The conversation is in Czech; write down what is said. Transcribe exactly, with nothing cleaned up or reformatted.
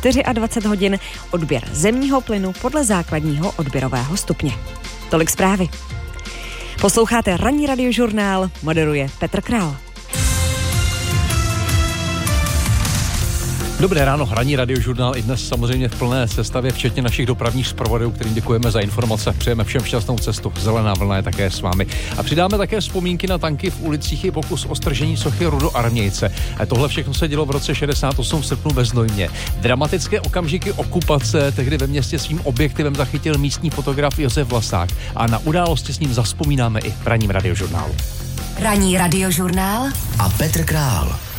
dvacet čtyři hodin odběr zemního plynu podle základního odběrového stupně. Tolik zprávy. Posloucháte Ranní radiožurnál, moderuje Petr Král. Dobré ráno, Ranní radiožurnál i dnes samozřejmě v plné sestavě, včetně našich dopravních zpravodajů, kterým děkujeme za informace. Přejeme všem šťastnou cestu. Zelená vlna je také s vámi. A přidáme také vzpomínky na tanky v ulicích i pokus o stržení sochy Rudoarmějce. A tohle všechno se dělo v roce šedesát osm v srpnu ve Znojmě. Dramatické okamžiky okupace tehdy ve městě svým objektivem zachytil místní fotograf Josef Vlasák. A na události s ním zavzpomínáme i v Ranním radiožurnálu. Ranní radiožurnál a Petr Král.